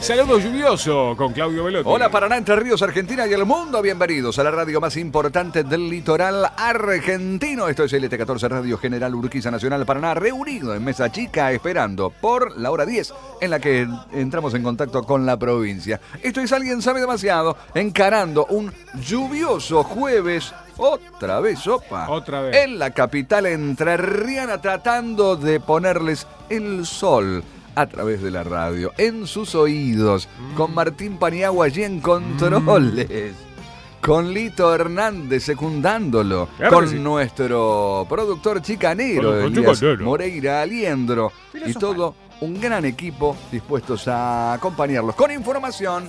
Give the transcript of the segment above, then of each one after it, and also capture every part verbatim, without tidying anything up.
Saludo lluvioso con Claudio Velotti. Hola Paraná, Entre Ríos, Argentina y el mundo. Bienvenidos a la radio más importante del litoral argentino. Esto es L T catorce Radio General Urquiza Nacional Paraná, reunido en Mesa Chica esperando por la hora diez en la que entramos en contacto con la provincia. Esto es Alguien Sabe Demasiado, encarando un lluvioso jueves. Otra vez, opa. Otra vez. En la capital entrerriana, tratando de ponerles el sol a través de la radio, en sus oídos, mm. con Martín Paniagua allí en controles, mm. con Lito Hernández secundándolo, claro con sí. nuestro productor chicanero, Elías Moreira Aliendro, y todo un gran equipo dispuestos a acompañarlos con información.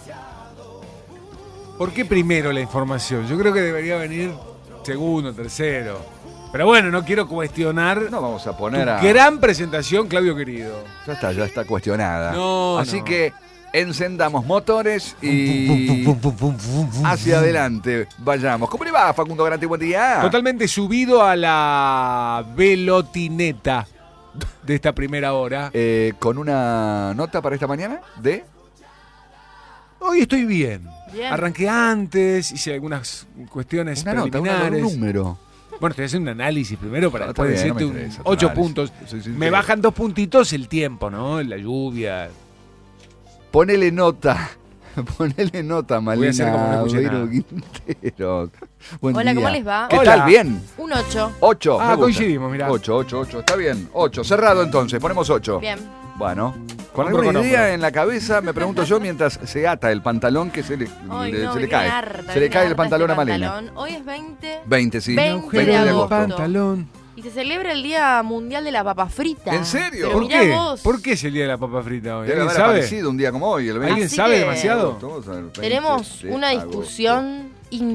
¿Por qué primero la información? Yo creo que debería venir segundo, tercero. Pero bueno, no quiero cuestionar. No vamos a poner a. Gran presentación, Claudio querido. Ya está, ya está cuestionada. No, Así no. que encendamos motores y hacia adelante vayamos. ¿Cómo le va, Facundo Garanti? Buen día. Totalmente subido a la velotineta de esta primera hora. Eh, con una nota para esta mañana de. Hoy estoy bien. bien. Arranqué antes, hice algunas cuestiones una preliminares. Nota, un número. Bueno, estoy haciendo un análisis primero para no, después bien, decirte no un interesa, ocho análisis. puntos. Sí, sí, me sí. bajan dos puntitos el tiempo, ¿no? La lluvia. Ponele nota. Ponele nota, Malena. Voy a hacer como no escuché nada. Quinteros. Buen Hola, día. ¿cómo les va? ¿Qué Hola. tal? ¿Bien? Un ocho. ocho. Ah, coincidimos, mirá. ocho, ocho, ocho. Está bien. ocho. Cerrado entonces. Ponemos ocho. Bien. Bueno. Con Hombro alguna con idea hombro. en la cabeza, me pregunto yo, mientras se ata el pantalón que se le, Ay, le- no, se le me cae. harta, se le me cae el harta pantalón este a Malena. pantalón. Hoy es veinte. veinte, sí. veinte veinte de de agosto. agosto. Pantalón. Y se celebra el Día Mundial de la Papa Frita. ¿En serio? Pero ¿Por mirá qué? vos. ¿Por qué es el día de la papa frita hoy? Debe ¿Alguien haber sabe? aparecido un día como hoy, el veinte. ¿Alguien Así sabe que- demasiado? Vamos a ver, veinte Tenemos de una agosto. discusión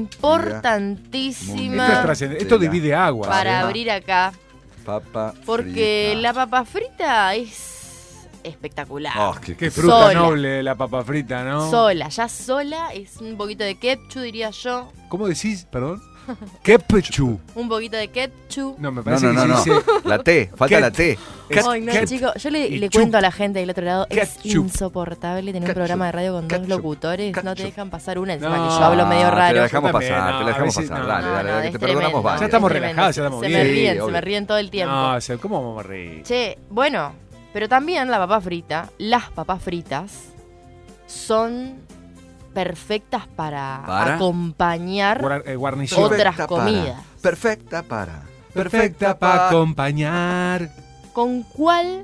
Mundial. importantísima Esto, es trascendente. Esto divide agua. para Ah. abrir acá. Papa Porque frita. la papa frita es espectacular. Oh, qué, Qué qué fruta Sola. noble la papa frita, ¿no? Sola, ya sola, es un poquito de ketchup, diría yo. ¿Cómo decís? Perdón. Ketchup. Un poquito de ketchup. No, me No, parece no, no, que no. se dice La T, falta Ket- la T. es Ay, no, ket- chicos, yo le, y le chup. cuento a la gente del otro lado, es Ketchup. insoportable tener un Ketchup. programa de radio con dos Ketchup. locutores, no te Ketchup. dejan pasar una, encima No. que yo hablo medio Ah, Te raro. la dejamos Yo también, pasar, no, te la a dejamos veces pasar. no. Dale, No, dale, no, dale, que es te perdonamos tremendo. varias. Ya estamos Es tremendo. relajados, ya estamos Se bien. me Sí, ríen, se obvio. me ríen todo el tiempo. No, o sea, ¿cómo vamos a reír? Che, bueno, pero también la papa frita, las papas fritas, son perfectas para, ¿Para? acompañar Guar- eh, guarnición. otras Perfecta para, comidas. Perfecta para. Perfecta para acompañar. ¿Con cuál?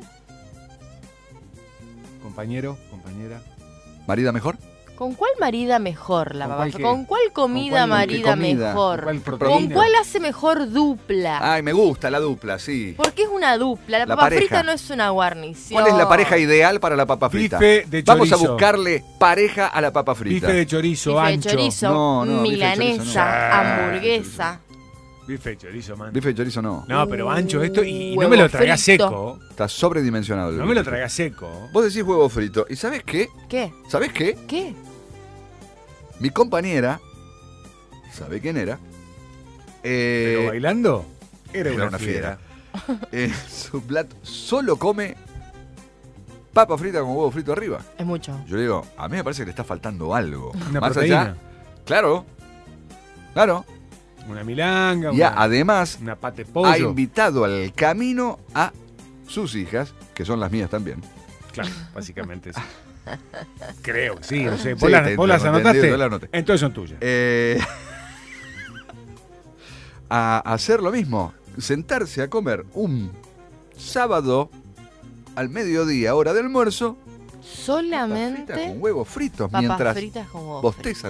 Compañero, compañera. ¿Marida mejor? ¿Con cuál marida mejor la ¿Con papa cuál frita? qué? ¿Con cuál comida ¿Con cuál- qué marida comida? mejor? ¿Con cuál ¿Con proteína? cuál hace mejor dupla? Ay, me gusta la dupla, sí. Porque es una dupla. La La papa pareja. frita no es una guarnición. ¿Cuál es la pareja ideal para la papa frita? Bife de Vamos a chorizo. buscarle pareja a la papa frita. Bife de chorizo, Bife de ancho. chorizo, No, no, bife de chorizo milanesa, no. hamburguesa. Bife de chorizo, man. Bife de chorizo no. No, pero ancho esto y, y no Huevo me lo traigas frito. seco. Está sobredimensionado. el No me lo bife. traigas seco. Vos decís huevo frito. ¿Y sabés qué? ¿Qué? ¿Sabés qué? ¿Qué? Mi compañera, ¿sabe quién era? Eh, Pero bailando, era, era una, una fiera. eh, su plato solo come papa frita con huevo frito arriba. Es mucho. Yo le digo, a mí me parece que le está faltando algo. Una Más proteína. allá. Claro. Claro. Una milanga, Y una, además una pate ha pollo. invitado al camino a sus hijas, que son las mías también. Claro, básicamente sí. Creo, sí, no sé. ¿Vos Sí, las, te- vos te las lo anotaste? entendí, yo las anoté. Entonces son tuyas. Eh, a hacer lo mismo, sentarse a comer un sábado al mediodía, hora de almuerzo, papa frita Solamente con huevos fritos, papas mientras fritas con huevos fritos. bostezan